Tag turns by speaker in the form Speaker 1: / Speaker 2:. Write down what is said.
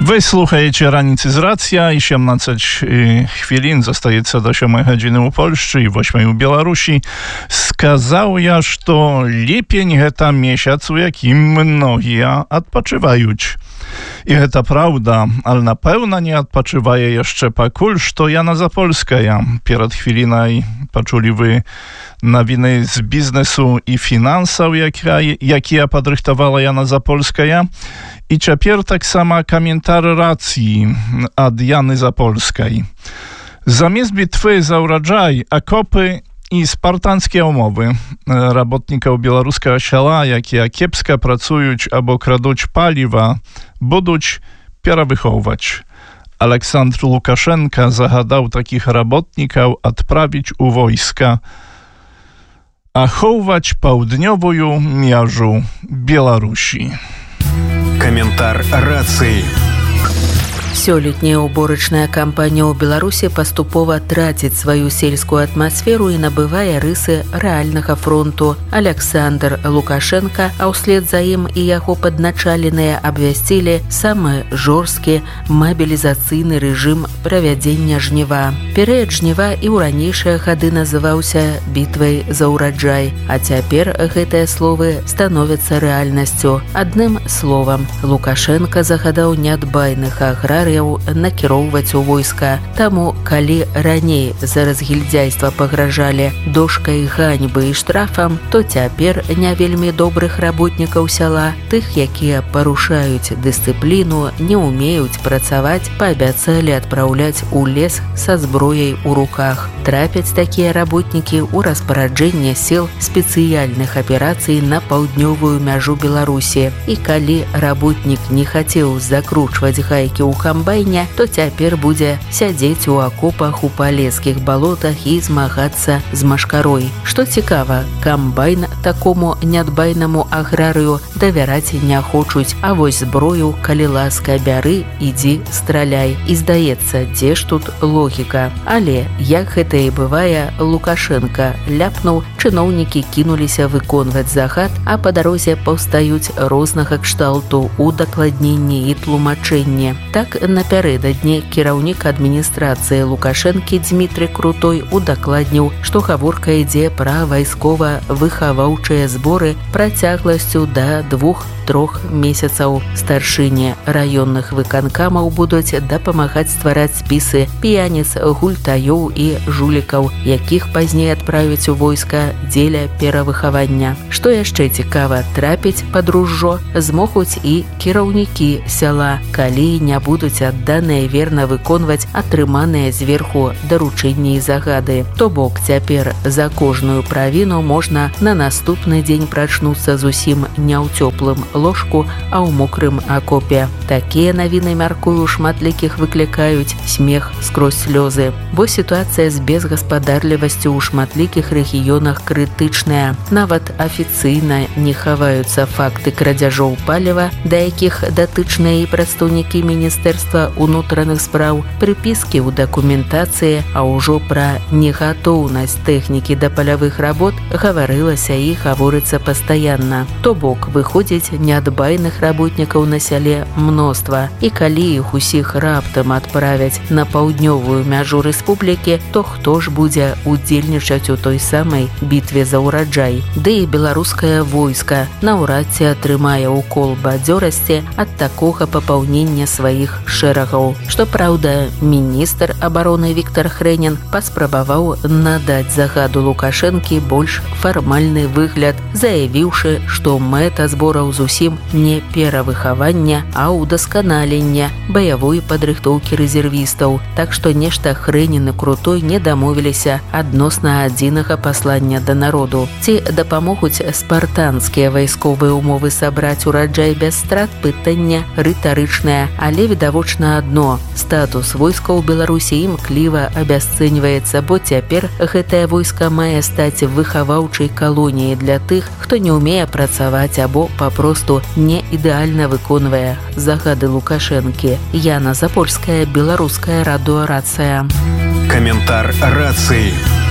Speaker 1: Wy słuchajcie Ranicy z Racja i 17 chwilin zostaje do 7 godziny u Polsce i 8 u Białorusi. Skazał jaż to lipień heta miesiąc, u jakim mnogi odpoczywają. I heta prawda, ale na pewno nie odpoczywaje jeszcze pakulż to Jana Zapolskaja. Pierad chwilinaj poczuli wy nowiny z biznesu i finansów, jakie podrychtowała Jana Zapolskaja. I czapier tak sama komentar racji od Jany Zapolskiej. Zamiast bitwy za urodzaj, okopy i spartańskie umowy robotników białoruskiego siela, jakie kiepsko pracują albo kraduć paliwa, będą wychowywać. Aleksandr Łukaszenka zagadał takich robotników odprawić u wojska, a chować południową miarzu Białorusi.
Speaker 2: Комментар рации.
Speaker 3: Сёлетняя уборачная кампанія ў Беларусі паступова траціць сваю сельскую атмасферу і набывае рысы рэальнага фронту. Александр Лукашенко, а ўслед за ім і яго падначаленыя абвясцілі самы жорсткі мабілізацыйны рэжым правядзення жніва. Перыяд жніва і ў ранейшыя гады называўся бітвай за ўраджай, а цяпер гэтыя словы становяцца рэальнасцю. Адным словам, Лукашенко загадаў нядбайных аграрыяў накіроўваць у войска. Таму, калі раней за разгільдзяйства пагражалі дошкай ганьбы і штрафам, то цяпер не вельмі добрых работнікаў сяла, тых, якія парушаюць дысцыпліну, не ўмеюць працаваць, паабяцалі адпраўляць у лес са зброяй у руках. Трапяць такія работнікі ў распараджэнне сіл спецыяльных аперацый на паўднёвую мяжу Беларусі. І калі работнік не хацеў закручваць гайкі ў камбайне, то цяпер будзе сядзець у акопах у палескіх балотах і змагацца з машкарой. Што цікава, камбайн такому нядбайнаму аграрыю давяраць не хочуць, а вось зброю, калі ласка, бяры, ідзі, страляй. І здаецца, дзе ж тут логіка? Але, як гэта і бывае, Лукашенко ляпнуў, чыноўнікі кінуліся выконваць загад, а па дарозе паўстаюць рознага кшталту удакладненні і тлумачэнні. Так, напярэдадні кіраўнік адміністрацыі Лукашэнкі Дмітрый Крутой удакладніў, што гаворка ідзе пра вайскова-выхаваўчыя зборы працягласцю да 2-3 месяцаў. Старшыні раённых выканкамаў будуць дапамагаць ствараць спісы п'яніц, гультаёў і жулікаў, якіх пазней адправяць у войска дзеля перавыхавання. Што яшчэ цікава, трапіць пад ружжо змогуць і кіраўнікі сяла, калі не будуць адданыя верна выконваць атрыманыя зверху даручэнні і загады. То бок цяпер за кожную правіну можна на наступны дзень прачнуцца зусім не ў цёплым ложку, а ў мокрым акопе. Такія навіны, мяркую, шматлікіх выклікаюць смех скрозь слёзы. Бо сітуацыя з безгаспадарлівасцю ў шматлікіх рэгіёнах крытычная. Нават афіцыйна не хаваюцца факты крадзяжоў паліва, да якіх датычныя і прадстаўнікі Міністэрства ўнутраных спраў, прыпіскі ў дакументацыі, а ўжо пра негатоўнасць тэхнікі да палявых работ гаварылася і гаворыцца пастаянна. То бок, выходзіць, неадбайных работнікаў на сяле мноства, і калі іх усіх раптам адправяць на паўднёвую мяжу рэспублікі, то хто ж будзе удзельнічаць у той самай бітве за ўраджай? Ды і беларускае войска наўрад ці атрымае ўкол бадзёрасці ад такога папаўнення сваіх шэрагаў. Што праўда, міністр абароны Віктор Хрэнін паспрабаваў надаць загаду Лукашэнкі больш фармальны выгляд, заявіўшы, што мэта збораў зусім не перавыхавання, а ўдасканалення баявой падрыхтоўкі рэзервістаў. Так што нешта Хрэнін і Крутой не дамовіліся адносна адзінага паслання да народу. Ці дапамогуць спартанскія вайсковыя умовы сабраць ураджай без страт, пытанне рытарычнае, але відавочна адно – статус войска ў Беларусі імкліва абясцэньваецца, бо цяпер гэтае войска мае стаць выхаваўчай калоніяй для тых, хто не ўмее працаваць або папросту не ідэальна выконвае загады Лукашэнкі. Яна Запольская, беларуская радыёрацыя.
Speaker 2: Комментар рации.